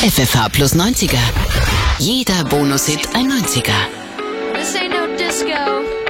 FFH plus 90er. Jeder Bonushit ein 90er. This ain't no disco.